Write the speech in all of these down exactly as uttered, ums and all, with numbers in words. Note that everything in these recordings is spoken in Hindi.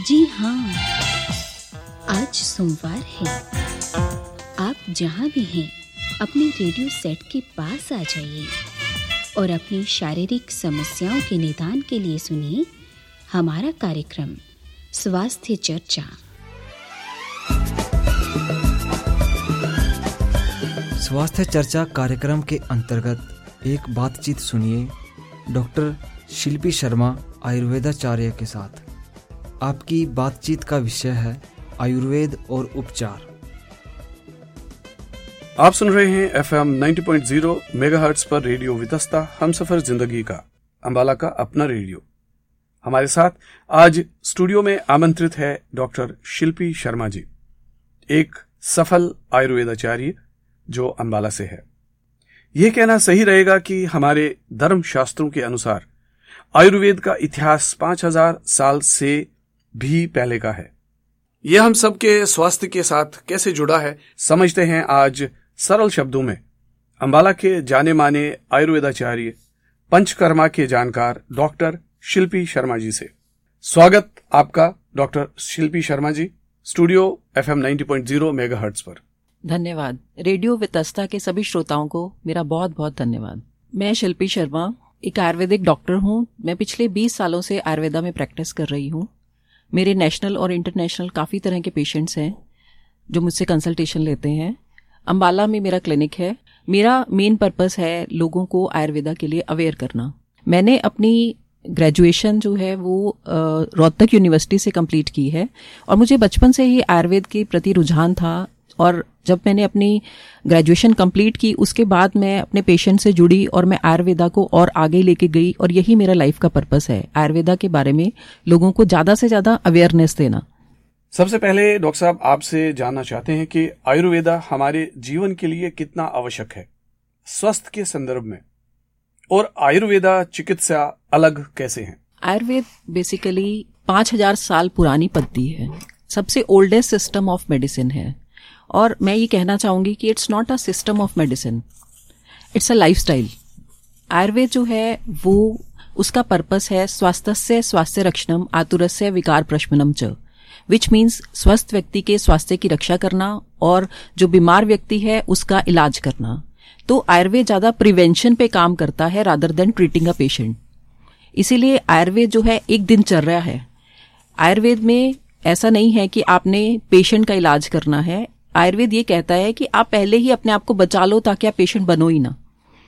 जी हाँ, आज सोमवार है। आप जहाँ भी हैं अपने रेडियो सेट के पास आ जाइए और अपनी शारीरिक समस्याओं के निदान के लिए सुनिए हमारा कार्यक्रम स्वास्थ्य चर्चा। स्वास्थ्य चर्चा कार्यक्रम के अंतर्गत एक बातचीत सुनिए डॉक्टर शिल्पी शर्मा आयुर्वेदाचार्य के साथ। आपकी बातचीत का विषय है आयुर्वेद और उपचार। आप सुन रहे हैं एफ एम नब्बे पॉइंट ज़ीरो मेगाहर्ट्ज पर रेडियो वितस्ता हमसफर जिंदगी का, अंबाला का अपना रेडियो। हमारे साथ आज स्टूडियो में आमंत्रित है डॉक्टर शिल्पी शर्मा जी, एक सफल आयुर्वेदाचार्य जो अंबाला से है। यह कहना सही रहेगा कि हमारे धर्म शास्त्रों के अनुसार आयुर्वेद का इतिहास पांच हजार साल से भी पहले का है। यह हम सबके स्वास्थ्य के साथ कैसे जुड़ा है, समझते हैं आज सरल शब्दों में अंबाला के जाने माने आयुर्वेदाचार्य, पंचकर्मा के जानकार डॉक्टर शिल्पी शर्मा जी से। स्वागत आपका डॉक्टर शिल्पी Sharma ji, studio F M नब्बे पॉइंट ज़ीरो मेगाहर्ट्ज पर। धन्यवाद। रेडियो वितस्ता के सभी श्रोताओं को मेरा बहुत बहुत धन्यवाद। मैं शिल्पी शर्मा एक आयुर्वेदिक डॉक्टर हूँ। मैं पिछले बीस सालों से आयुर्वेदा में प्रैक्टिस कर रही हूँ। मेरे नेशनल और इंटरनेशनल काफ़ी तरह के पेशेंट्स हैं जो मुझसे कंसल्टेशन लेते हैं। अंबाला में मेरा क्लिनिक है। मेरा मेन पर्पस है लोगों को आयुर्वेदा के लिए अवेयर करना। मैंने अपनी ग्रेजुएशन जो है वो रोहतक यूनिवर्सिटी से कंप्लीट की है और मुझे बचपन से ही आयुर्वेद के प्रति रुझान था। और जब मैंने अपनी ग्रेजुएशन कंप्लीट की उसके बाद मैं अपने पेशेंट से जुड़ी और मैं आयुर्वेदा को और आगे लेके गई और यही मेरा लाइफ का पर्पस है, आयुर्वेदा के बारे में लोगों को ज़्यादा से ज़्यादा अवेयरनेस देना। सबसे पहले डॉक्टर साहब आपसे जानना चाहते हैं कि आयुर्वेदा हमारे जीवन के लिए कितना आवश्यक है स्वास्थ्य के संदर्भ में, और आयुर्वेदा चिकित्सा अलग कैसे है? आयुर्वेद बेसिकली पाँच हजार साल पुरानी पद्धति है, सबसे ओल्डेस्ट सिस्टम ऑफ मेडिसिन है। और मैं ये कहना चाहूँगी कि it's not a system of medicine, it's a lifestyle. Ayurveda जो है वो उसका पर्पस है स्वास्थ्यस्य स्वास्थ्य रक्षणम आतुरस्य विकार प्रशमनम च, विच मीन्स स्वस्थ व्यक्ति के स्वास्थ्य की रक्षा करना और जो बीमार व्यक्ति है उसका इलाज करना। तो आयुर्वेद ज़्यादा प्रिवेंशन पे काम करता है rather than treating a patient. इसीलिए आयुर्वेद जो है एक दिनचर्या है। आयुर्वेद में ऐसा नहीं है कि आपने पेशेंट का इलाज करना है। आयुर्वेद ये कहता है कि आप पहले ही अपने आप को बचा लो ताकि आप पेशेंट बनो ही ना।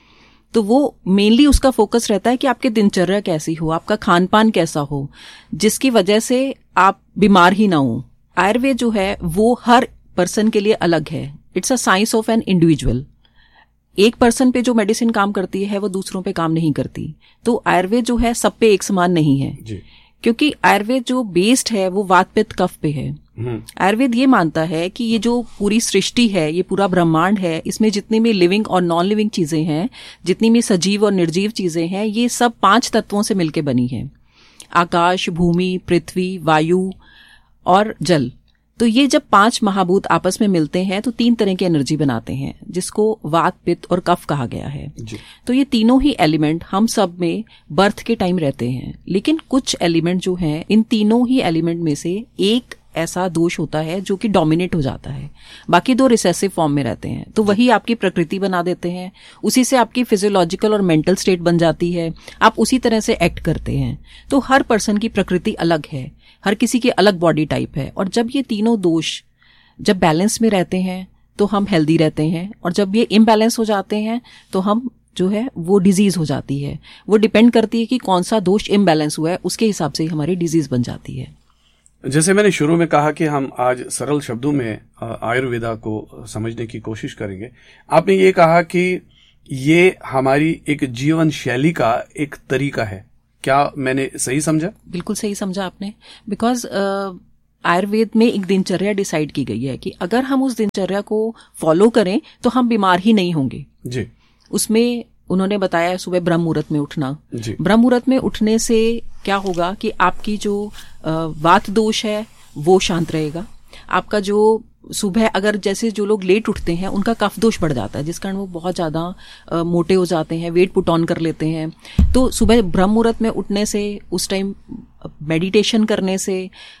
तो वो मेनली उसका फोकस रहता है कि आपकी दिनचर्या कैसी हो, आपका खान पान कैसा हो, जिसकी वजह से आप बीमार ही ना हो। आयुर्वेद जो है वो हर पर्सन के लिए अलग है। It's a science of an individual. एक पर्सन पे जो मेडिसिन काम करती है वो दूसरों पे काम नहीं करती। तो आयुर्वेद जो है सब पे एक समान नहीं है जी। क्योंकि आयुर्वेद जो बेस्ड है वो वात पित्त कफ पे है। आयुर्वेद ये मानता है कि ये जो पूरी सृष्टि है, ये पूरा ब्रह्मांड है, इसमें जितनी भी लिविंग और नॉन लिविंग चीजें हैं, जितनी भी सजीव और निर्जीव चीजें हैं, ये सब पांच तत्वों से मिलकर बनी है। आकाश, भूमि, पृथ्वी, वायु और जल। तो ये जब पांच महाभूत आपस में मिलते हैं तो तीन तरह की एनर्जी बनाते हैं, जिसको वात पित्त और कफ कहा गया है जी। तो ये तीनों ही एलिमेंट हम सब में बर्थ के टाइम रहते हैं, लेकिन कुछ एलिमेंट जो हैं इन तीनों ही एलिमेंट में से एक ऐसा दोष होता है जो कि डोमिनेट हो जाता है, बाकी दो रिसेसिव फॉर्म में रहते हैं। तो वही आपकी प्रकृति बना देते हैं, उसी से आपकी फिजियोलॉजिकल और मेंटल स्टेट बन जाती है, आप उसी तरह से एक्ट करते हैं। तो हर पर्सन की प्रकृति अलग है, हर किसी की अलग बॉडी टाइप है। और जब ये तीनों दोष जब बैलेंस में रहते हैं तो हम हेल्दी रहते हैं, और जब ये इम्बैलेंस हो जाते हैं तो हम जो है वो डिजीज हो जाती है। वो डिपेंड करती है कि कौन सा दोष इम्बैलेंस हुआ है, उसके हिसाब से ही हमारी डिजीज बन जाती है। जैसे मैंने शुरू में कहा कि हम आज सरल शब्दों में आयुर्वेदा को समझने की कोशिश करेंगे। आपने ये कहा कि ये हमारी एक जीवन शैली का एक तरीका है, क्या मैंने सही समझा? बिल्कुल सही समझा आपने। बिकॉज आयुर्वेद में एक दिनचर्या डिसाइड की गई है कि अगर हम उस दिनचर्या को फॉलो करें तो हम बीमार ही नहीं होंगे जी। उसमें उन्होंने बताया सुबह ब्रह्म मुहूर्त में उठना। ब्रह्म मुहूर्त में उठने से क्या होगा कि आपकी जो वात दोष है वो शांत रहेगा। आपका जो सुबह अगर जैसे जो लोग लेट उठते हैं उनका कफ दोष बढ़ जाता है, जिस कारण वो बहुत ज़्यादा मोटे हो जाते हैं, वेट पुट ऑन कर लेते हैं। तो सुबह ब्रह्म मुहूर्त में उठने से उस टाइम मेडिटेशन करने से,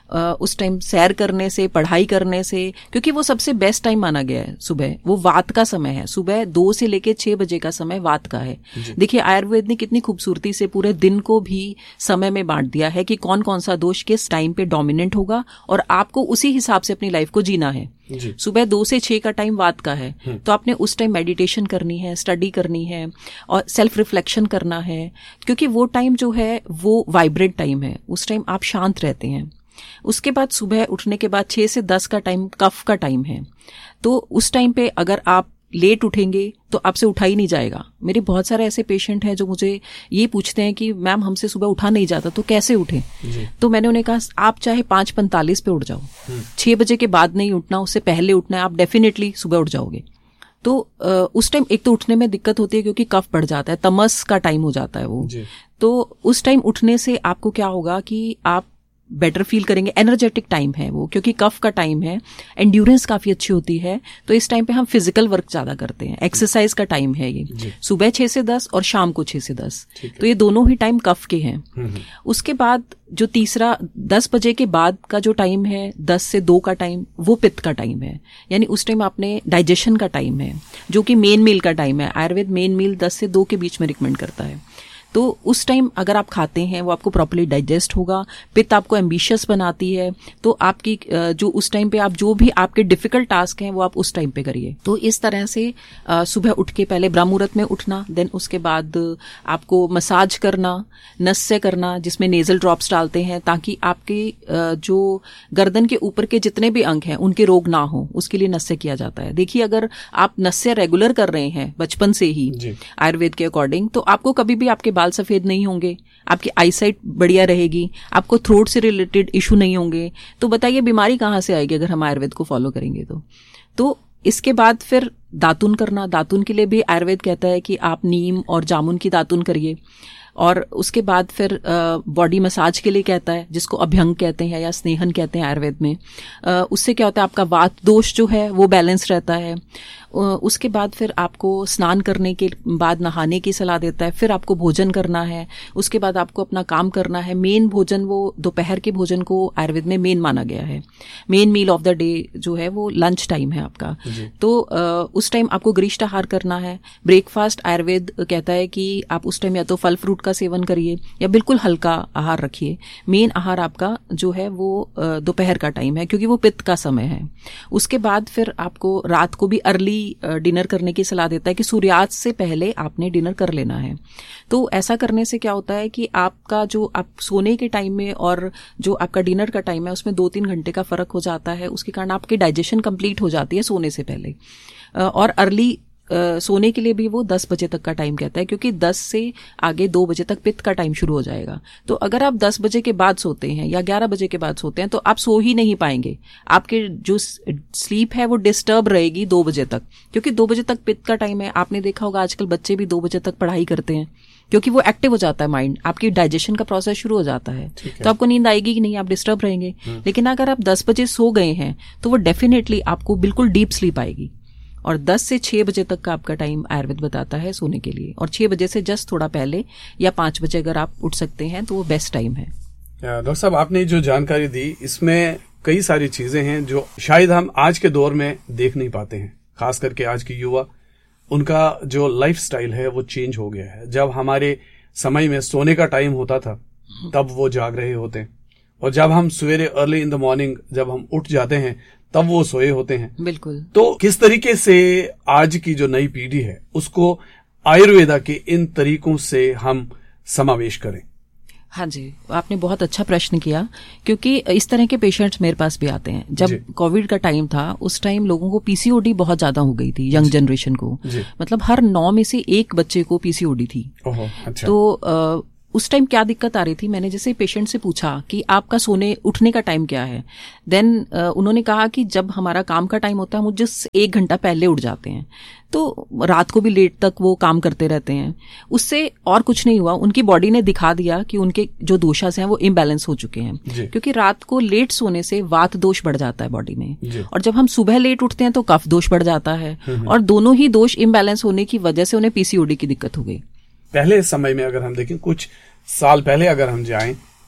उस टाइम सैर करने से, पढ़ाई करने से, क्योंकि वो सबसे बेस्ट टाइम माना गया है सुबह, वो वात का समय है। सुबह दो से लेके छह बजे का समय वात का है। देखिए आयुर्वेद ने कितनी खूबसूरती से पूरे दिन को भी समय में बांट दिया है कि कौन कौन सा दोष किस टाइम पे डोमिनेंट होगा और आपको उसी हिसाब से अपनी लाइफ को जीना है। सुबह दो से छह का टाइम वात का है, तो आपने उस टाइम मेडिटेशन करनी है, स्टडी करनी है और सेल्फ रिफ्लेक्शन करना है, क्योंकि वो टाइम जो है वो वाइब्रेंट टाइम है, उस टाइम आप शांत रहते हैं। उसके बाद सुबह उठने के बाद छह से दस का टाइम कफ का टाइम है, तो उस टाइम पे अगर आप लेट उठेंगे तो आपसे उठा ही नहीं जाएगा। मेरे बहुत सारे ऐसे पेशेंट हैं जो मुझे ये पूछते हैं कि मैम हमसे सुबह उठा नहीं जाता तो कैसे उठें। तो मैंने उन्हें कहा आप चाहे पांच पैंतालीस पे उठ जाओ, छह बजे के बाद नहीं उठना, उससे पहले उठना है, आप डेफिनेटली सुबह उठ जाओगे। तो उस टाइम एक तो उठने में दिक्कत होती है क्योंकि कफ बढ़ जाता है, तमस का टाइम हो जाता है वो। तो उस टाइम उठने से आपको क्या होगा कि आप बेटर फील करेंगे, एनर्जेटिक टाइम है वो, क्योंकि कफ का टाइम है, एंड्योरेंस काफी अच्छी होती है। तो इस टाइम पे हम फिजिकल वर्क ज्यादा करते हैं, एक्सरसाइज का टाइम है ये, सुबह छह से दस और शाम को छह से दस, तो ये दोनों ही टाइम कफ के हैं। उसके बाद जो तीसरा दस बजे के बाद का जो टाइम है, दस से दो का टाइम, वो पित्त का टाइम है, यानी उस टाइम आपने डाइजेशन का टाइम है, जो कि मेन मील का टाइम है। आयुर्वेद मेन मील दस से दो के बीच में रिकमेंड करता है। तो उस टाइम अगर आप खाते हैं वो आपको प्रॉपर्ली डाइजेस्ट होगा, पित्त आपको एम्बिशियस बनाती है, तो आपकी जो उस टाइम पे आप जो भी आपके डिफिकल्ट टास्क हैं वो आप उस टाइम पे करिए। तो इस तरह से सुबह उठ के पहले ब्रह्म मुहूर्त में उठना, देन उसके बाद आपको मसाज करना, नस्य करना जिसमें नेजल ड्रॉप्स डालते हैं ताकि आपके जो गर्दन के ऊपर के जितने भी अंग हैं उनके रोग ना हो, उसके लिए नस्य किया जाता है। देखिए अगर आप नस्य रेगुलर कर रहे हैं बचपन से ही आयुर्वेद के अकॉर्डिंग, तो आपको कभी भी आपके बाल सफेद नहीं होंगे, आपकी आईसाइट बढ़िया रहेगी, आपको थ्रोट से रिलेटेड इशू नहीं होंगे। तो बताइए बीमारी कहाँ से आएगी अगर हम आयुर्वेद को फॉलो करेंगे तो। तो इसके बाद फिर दातुन करना, दातुन के लिए भी आयुर्वेद कहता है कि आप नीम और जामुन की दातुन करिए। और उसके बाद फिर बॉडी मसाज के लिए कहता है, जिसको अभ्यंग कहते हैं या स्नेहन कहते हैं आयुर्वेद में। आ, उससे क्या होता है आपका वात दोष जो है वो बैलेंस रहता है। उसके बाद फिर आपको स्नान करने के बाद नहाने की सलाह देता है, फिर आपको भोजन करना है, उसके बाद आपको अपना काम करना है। मेन भोजन वो दोपहर के भोजन को आयुर्वेद में मेन माना गया है, main meal of the day जो है वो लंच टाइम है आपका। तो उस टाइम आपको गरिष्ठ आहार करना है। ब्रेकफास्ट आयुर्वेद कहता है कि आप उस टाइम या तो फल फ्रूट का सेवन करिए या बिल्कुल हल्का आहार रखिए। मेन आहार आपका जो है वो दोपहर का टाइम है क्योंकि वो पित्त का समय है। उसके बाद फिर आपको रात को भी अर्ली डिनर करने की सलाह देता है कि सूर्यास्त से पहले आपने डिनर कर लेना है। तो ऐसा करने से क्या होता है कि आपका जो आप सोने के टाइम में और जो आपका डिनर का टाइम है उसमें दो तीन घंटे का फर्क हो जाता है, उसके कारण आपकी डाइजेशन कंप्लीट हो जाती है सोने से पहले। और अर्ली Uh, सोने के लिए भी वो दस बजे तक का टाइम कहता है क्योंकि दस से आगे दो बजे तक पित्त का टाइम शुरू हो जाएगा। तो अगर आप दस बजे के बाद सोते हैं या ग्यारह बजे के बाद सोते हैं तो आप सो ही नहीं पाएंगे, आपके जो स्लीप है वो डिस्टर्ब रहेगी दो बजे तक, क्योंकि दो बजे तक पित्त का टाइम है। आपने देखा होगा आजकल बच्चे भी दो बजे तक पढ़ाई करते हैं क्योंकि वो एक्टिव हो जाता है माइंड, आपकी डाइजेशन का प्रोसेस शुरू हो जाता है, है। तो आपको नींद आएगी कि नहीं, आप डिस्टर्ब रहेंगे। लेकिन अगर आप दस बजे सो गए हैं तो वो डेफिनेटली आपको बिल्कुल डीप स्लीप आएगी। और दस से छह बजे तक का आपका टाइम आयुर्वेद बताता है सोने के लिए, और छह बजे से जस्ट थोड़ा पहले या पांच बजे अगर आप उठ सकते हैं तो वो बेस्ट टाइम है। डॉक्टर साहब आपने जो जानकारी दी इसमें कई सारी चीजें हैं जो शायद हम आज के दौर में देख नहीं पाते हैं, खास करके आज की युवा, उनका जो लाइफस्टाइल है वो चेंज हो गया है। जब हमारे समय में सोने का टाइम होता था तब वो जाग रहे होते हैं, और जब हम सवेरे अर्ली इन द मॉर्निंग जब हम उठ जाते हैं तब वो सोए होते हैं। बिल्कुल। तो किस तरीके से आज की जो नई पीढ़ी है उसको आयुर्वेदा के इन तरीकों से हम समावेश करें? हाँ जी, आपने बहुत अच्छा प्रश्न किया, क्योंकि इस तरह के पेशेंट्स मेरे पास भी आते हैं। जब कोविड का टाइम था उस टाइम लोगों को पीसीओडी बहुत ज्यादा हो गई थी, यंग जनरेशन को, मतलब हर नौ में से एक बच्चे को पीसीओडी थी। ओहो, अच्छा। तो आ, उस टाइम क्या दिक्कत आ रही थी, मैंने जैसे पेशेंट से पूछा कि आपका सोने उठने का टाइम क्या है, देन uh, उन्होंने कहा कि जब हमारा काम का टाइम होता है मुझे एक घंटा पहले उठ जाते हैं, तो रात को भी लेट तक वो काम करते रहते हैं। उससे और कुछ नहीं हुआ, उनकी बॉडी ने दिखा दिया कि उनके जो दोषास हैं वो इम्बैलेंस हो चुके हैं, क्योंकि रात को लेट सोने से वात दोष बढ़ जाता है बॉडी में, और जब हम सुबह लेट उठते हैं तो कफ दोष बढ़ जाता है, और दोनों ही दोष इम्बैलेंस होने की वजह से उन्हें पीसीओडी की दिक्कत हो गई। पहले समय में अगर हम देखें, कुछ साल पहले अगर हम जाएं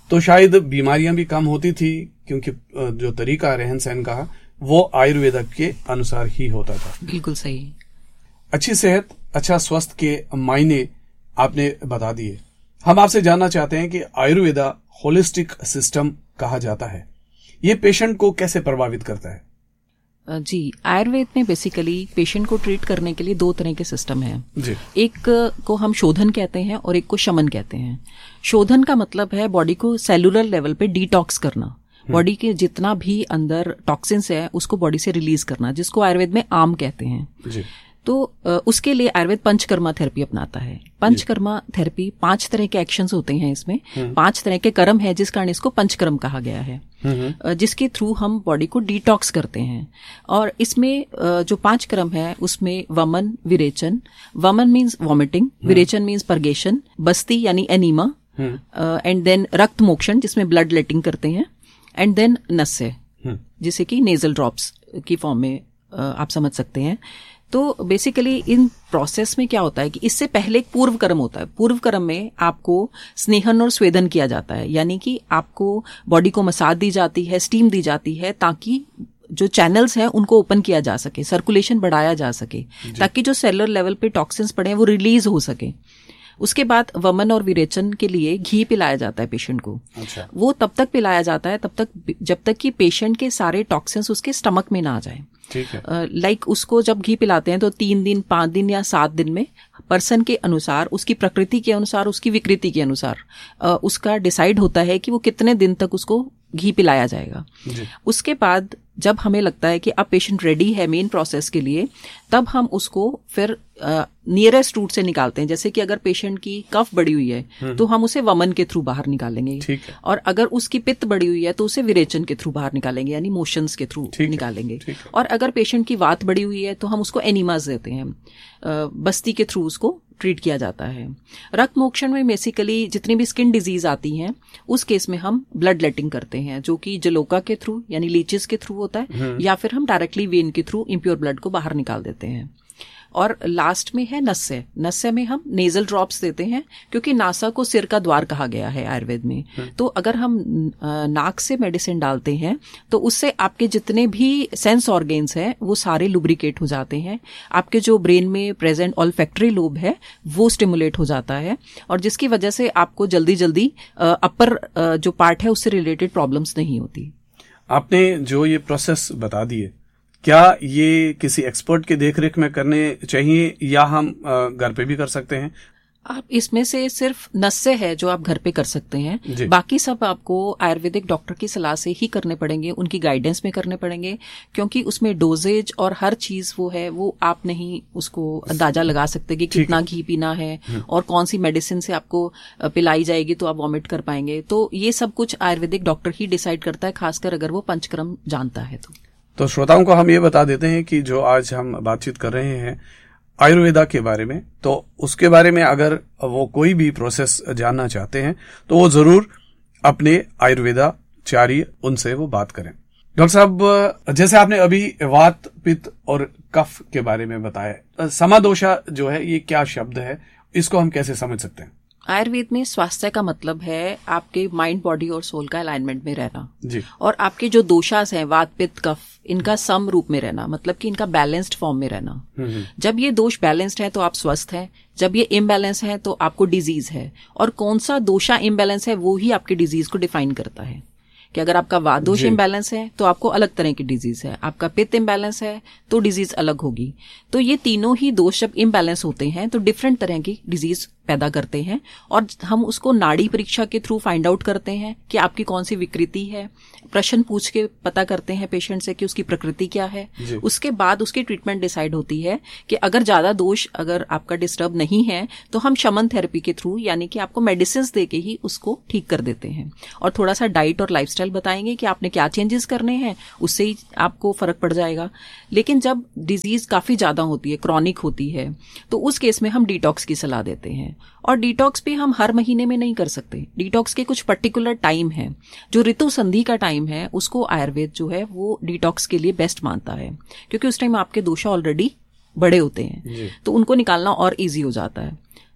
तो शायद बीमारियां भी कम होती थी, क्योंकि जो तरीका रहन सहन का वो आयुर्वेद के अनुसार ही होता था। बिल्कुल सही। अच्छी सेहत, अच्छा स्वास्थ्य के मायने आपने बता दिए। हम आपसे जानना चाहते हैं कि आयुर्वेदा होलिस्टिक सिस्टम कहा जाता है, ये पेशेंट को कैसे प्रभावित करता है? जी, आयुर्वेद में बेसिकली पेशेंट को ट्रीट करने के लिए दो तरह के सिस्टम हैं। जी। एक को हम शोधन कहते हैं और एक को शमन कहते हैं। शोधन का मतलब है बॉडी को सेलुलर लेवल पे डिटॉक्स करना, बॉडी के जितना भी अंदर टॉक्सिन्स है उसको बॉडी से रिलीज करना, जिसको आयुर्वेद में आम कहते हैं। जी। तो उसके लिए आयुर्वेद पंचकर्मा थेरेपी अपनाता है। पंचकर्मा थेरेपी पांच तरह के एक्शंस होते हैं इसमें, पांच तरह के कर्म है, जिस कारण इसको पंचकर्म कहा गया है, जिसके थ्रू हम बॉडी को डिटॉक्स करते हैं। और इसमें जो पांच कर्म है उसमें वमन, विरेचन, वमन मीन्स वॉमिटिंग, विरेचन मीन्स परगेशन, बस्ती यानी एनीमा, एंड देन रक्त मोक्षण जिसमें ब्लड लेटिंग करते हैं, एंड देन नस्य जिसे कि नेजल ड्रॉप्स की फॉर्म में आप समझ सकते हैं। तो बेसिकली इन प्रोसेस में क्या होता है कि इससे पहले एक पूर्व कर्म होता है। पूर्व कर्म में आपको स्नेहन और स्वेदन किया जाता है, यानी कि आपको बॉडी को मसाज दी जाती है, स्टीम दी जाती है, ताकि जो चैनल्स हैं उनको ओपन किया जा सके, सर्कुलेशन बढ़ाया जा सके, ताकि जो सेलुलर लेवल पे टॉक्सिन्स पड़े हैं वो रिलीज हो सके। उसके बाद वमन और विरेचन के लिए घी पिलाया जाता है पेशेंट को। अच्छा। वो तब तक पिलाया जाता है तब तक जब तक कि पेशेंट के सारे टॉक्सिन्स उसके स्टमक में ना आ जाए। ठीक है। लाइक uh, like उसको जब घी पिलाते हैं तो तीन दिन, पांच दिन या सात दिन में पर्सन के अनुसार, उसकी प्रकृति के अनुसार, उसकी विकृति के अनुसार uh, उसका डिसाइड होता है कि वो कितने दिन तक उसको घी पिलाया जाएगा। उसके बाद जब हमें लगता है कि अब पेशेंट रेडी है मेन प्रोसेस के लिए, तब हम उसको फिर नियरेस्ट रूट से निकालते हैं। जैसे कि अगर पेशेंट की कफ बढ़ी हुई है तो हम उसे वमन के थ्रू बाहर निकालेंगे, और अगर उसकी पित्त बढ़ी हुई है तो उसे विरेचन के थ्रू बाहर निकालेंगे, यानी मोशंस के थ्रू निकालेंगे। और अगर पेशेंट की वात बढ़ी हुई है तो हम उसको एनिमास देते हैं, बस्ती के थ्रू उसको ट्रीट किया जाता है। रक्त मोक्षण में बेसिकली जितनी भी स्किन डिजीज आती हैं उस केस में हम ब्लड लेटिंग करते हैं, जो कि जलोका के थ्रू यानी लीचेस के थ्रू होता है, या फिर हम डायरेक्टली वेन के थ्रू इम्प्योर ब्लड को बाहर निकाल देते हैं। और लास्ट में है नस्य। नस्य में हम नेजल ड्रॉप्स देते हैं, क्योंकि नासा को सिर का द्वार कहा गया है आयुर्वेद में। तो अगर हम नाक से मेडिसिन डालते हैं तो उससे आपके जितने भी सेंस ऑर्गेन्स हैं वो सारे लुब्रिकेट हो जाते हैं। आपके जो ब्रेन में प्रेजेंट ऑल्फैक्टरी लोब है वो स्टिमुलेट हो जाता है, और जिसकी वजह से आपको जल्दी जल्दी अपर जो पार्ट है उससे रिलेटेड प्रॉब्लम्स नहीं होती। आपने जो ये प्रोसेस बता दिए, क्या ये किसी एक्सपर्ट के देखरेख में करने चाहिए या हम घर पे भी कर सकते हैं? आप इसमें से सिर्फ नस्य है जो आप घर पे कर सकते हैं, बाकी सब आपको आयुर्वेदिक डॉक्टर की सलाह से ही करने पड़ेंगे, उनकी गाइडेंस में करने पड़ेंगे, क्योंकि उसमें डोजेज और हर चीज वो है वो आप नहीं उसको अंदाजा लगा सकते कि कितना घी पीना है और कौन सी मेडिसिन से आपको पिलाई जाएगी तो आप वॉमिट कर पाएंगे। तो ये सब कुछ आयुर्वेदिक डॉक्टर ही डिसाइड करता है, खासकर अगर वो पंचकर्म जानता है तो। तो श्रोताओं को हम ये बता देते हैं कि जो आज हम बातचीत कर रहे हैं आयुर्वेदा के बारे में, तो उसके बारे में अगर वो कोई भी प्रोसेस जानना चाहते हैं तो वो जरूर अपने आयुर्वेदाचार्य उनसे वो बात करें। डॉक्टर साहब, जैसे आपने अभी वात, पित्त और कफ के बारे में बताया, समादोषा जो है ये क्या शब्द है, इसको हम कैसे समझ सकते हैं? आयुर्वेद में स्वास्थ्य का मतलब है आपके माइंड, बॉडी और सोल का अलाइनमेंट में रहना जी। और आपके जो दोषास हैं, वात, पित्त, कफ, इनका सम रूप में रहना, मतलब कि इनका बैलेंस्ड फॉर्म में रहना। जब ये दोष बैलेंस्ड है तो आप स्वस्थ हैं, जब ये इम्बैलेंस है तो आपको डिजीज है। और कौन सा दोषा इम्बैलेंस है वो ही आपकी डिजीज को डिफाइन करता है, कि अगर आपका वात दोष इम्बैलेंस है तो आपको अलग तरह की डिजीज है, आपका पित्त इम्बैलेंस है तो डिजीज अलग होगी। तो ये तीनों ही दोष जब इम्बैलेंस होते हैं तो डिफरेंट तरह की डिजीज पैदा करते हैं, और हम उसको नाड़ी परीक्षा के थ्रू फाइंड आउट करते हैं कि आपकी कौन सी विकृति है। प्रश्न पूछ के पता करते हैं पेशेंट से कि उसकी प्रकृति क्या है। उसके बाद उसकी ट्रीटमेंट डिसाइड होती है कि अगर ज्यादा दोष अगर आपका डिस्टर्ब नहीं है तो हम शमन थेरेपी के थ्रू, यानी कि आपको मेडिसिन देके ही उसको ठीक कर देते हैं, और थोड़ा सा डाइट और लाइफस्टाइल बताएंगे कि आपने क्या चेंजेस करने हैं, उससे ही आपको फर्क पड़ जाएगा। लेकिन जब डिजीज काफी ज्यादा होती है, क्रॉनिक होती है, तो उस केस में हम डिटॉक्स की सलाह देते हैं। और डिटॉक्स भी हम हर महीने में नहीं कर सकते। डिटॉक्स के कुछ पर्टिकुलर टाइम है, जो ऋतु संधि का टाइम है उसको आयुर्वेद जो है वो डिटॉक्स के लिए बेस्ट मानता है, क्योंकि उस टाइम आपके दोषा ऑलरेडी बड़े होते हैं तो उनको निकालना और इजी हो जाता है।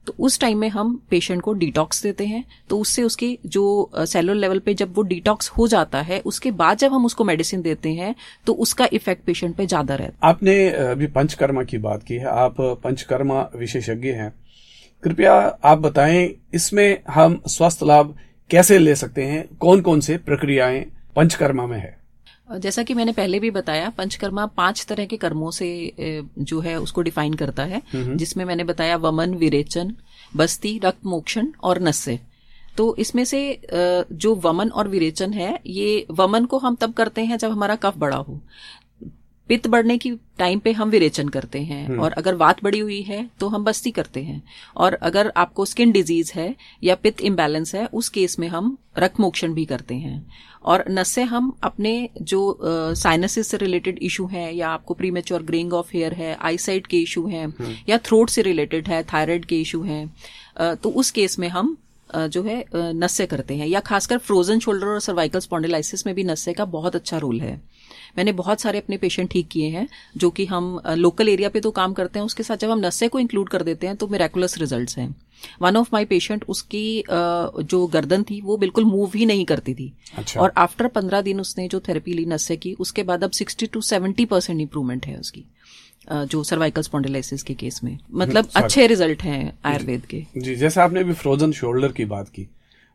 तो उस टाइम में हम पेशेंट को डिटॉक्स देते हैं, तो उससे उसके जो सेलुलर लेवल पे जब वो डिटॉक्स हो जाता है उसके बाद जब हम उसको मेडिसिन देते हैं तो उसका इफेक्ट पेशेंट पे ज्यादा रहता है। आपने अभी पंचकर्मा की बात की है, आप पंचकर्मा विशेषज्ञ हैं, कृपया आप बताएं इसमें हम स्वास्थ्य लाभ कैसे ले सकते हैं, कौन कौन से प्रक्रियाएं पंचकर्मा में है? जैसा कि मैंने पहले भी बताया, पंचकर्मा पांच तरह के कर्मों से जो है उसको डिफाइन करता है, जिसमें मैंने बताया वमन, विरेचन, बस्ती, रक्त मोक्षण और नस्य। तो इसमें से जो वमन और विरेचन है, ये वमन को हम तब करते हैं जब हमारा कफ बड़ा हो। पित्त बढ़ने की टाइम पे हम विरेचन करते हैं, और अगर वात बढ़ी हुई है तो हम बस्ती करते हैं, और अगर आपको स्किन डिजीज है या पित्त इम्बैलेंस है उस केस में हम रक्त मोक्षण भी करते हैं। और नस्य हम अपने जो साइनसिस से रिलेटेड इशू है, या आपको प्रीमेच्योर ग्रेइंग ऑफ हेयर है, आईसाइट के इशू हैं, या थ्रोट से रिलेटेड है, थायराइड के इशू हैं, तो उस केस में हम जो है नस्य करते हैं। या खासकर फ्रोजन शोल्डर और सर्वाइकल स्पॉन्डिलाइसिस में भी नस्य का बहुत अच्छा रोल है। मैंने बहुत सारे अपने पेशेंट ठीक किए हैं, जो कि हम लोकल एरिया पे तो काम करते हैं, उसके साथ जब हम नस्य को इंक्लूड कर देते हैं तो मिरेकुलस रिजल्ट्स हैं। वन ऑफ माय पेशेंट, उसकी जो गर्दन थी वो बिल्कुल मूव ही नहीं करती थी। अच्छा। और आफ्टर पंद्रह दिन उसने जो थेरेपी ली नस्य की, उसके बाद अब sixty two seventy percent improvement है उसकी, जो सर्वाइकल स्पॉन्डिलाइसिस के केस में। मतलब अच्छे रिजल्ट हैं आयुर्वेद के। जी, जैसे आपने अभी फ्रोजन शोल्डर की बात की,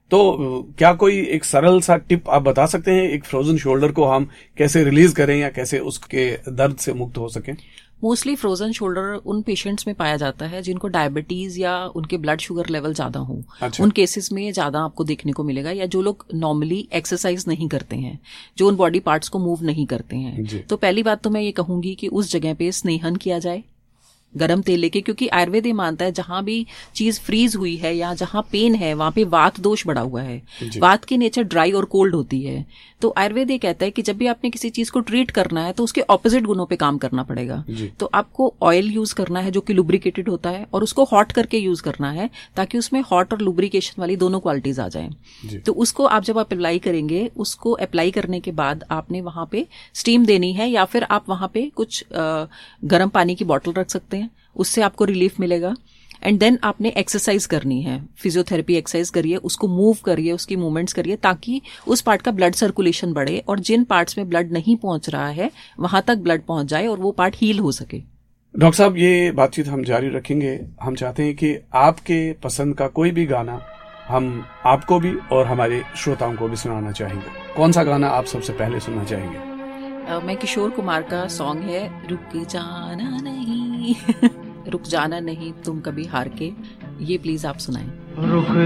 तो क्या कोई एक सरल सा टिप आप बता सकते हैं, एक फ्रोजन शोल्डर को हम कैसे रिलीज करें या कैसे उसके दर्द से मुक्त हो सकें? मोस्टली फ्रोजन शोल्डर उन पेशेंट्स में पाया जाता है जिनको डायबिटीज या उनके ब्लड शुगर लेवल ज्यादा हो। अच्छा। उन केसेस में ज्यादा आपको देखने को मिलेगा, या जो लोग नॉर्मली एक्सरसाइज नहीं करते हैं, जो उन बॉडी पार्ट्स को मूव नहीं करते हैं। तो पहली बात तो मैं ये कहूंगी कि उस जगह पे स्नेहन किया जाए गरम तेल लेके, क्योंकि आयुर्वेद ये मानता है जहां भी चीज फ्रीज हुई है या जहां पेन है वहां पे वात दोष बढ़ा हुआ है। वात की नेचर ड्राई और कोल्ड होती है, तो आयुर्वेद ये कहता है कि जब भी आपने किसी चीज को ट्रीट करना है तो उसके ऑपोजिट गुणों पे काम करना पड़ेगा। तो आपको ऑयल यूज करना है जो कि लुब्रिकेटेड होता है, और उसको हॉट करके यूज करना है ताकि उसमें हॉट और लुब्रिकेशन वाली दोनों क्वालिटीज आ जाए। तो उसको आप जब आप अप्लाई करेंगे, उसको अप्लाई करने के बाद आपने वहां पे स्टीम देनी है, या फिर आप वहां पे कुछ गर्म पानी की बॉटल रख सकते हैं, उससे आपको रिलीफ मिलेगा। एंड देन आपने एक्सरसाइज करनी है, फिजियोथेरेपी एक्सरसाइज करिए, उसको मूव करिए, उसकी मूवमेंट्स करिए, ताकि उस पार्ट का ब्लड सर्कुलेशन बढ़े, और जिन पार्ट्स में ब्लड नहीं पहुंच रहा है वहां तक ब्लड पहुंच जाए और वो पार्ट हील हो सके। डॉक्टर साहब, ये बातचीत हम जारी रखेंगे। हम चाहते हैं कि आपके पसंद का कोई भी गाना हम आपको भी और हमारे श्रोताओं को भी सुनाना चाहेंगे। कौन सा गाना आप सबसे पहले सुनना चाहेंगे? Uh, मैं किशोर कुमार का सॉन्ग है रुक जाना नहीं रुक जाना नहीं तुम कभी हार के, ये प्लीज आप सुनाएं। रुक